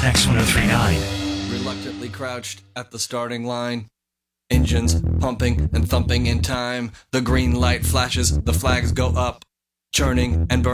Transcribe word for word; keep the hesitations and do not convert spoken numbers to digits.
X one oh three point nine. Reluctantly crouched at the starting line. Engines pumping and thumping in time. The green light flashes, the flags go up. Churning and burning.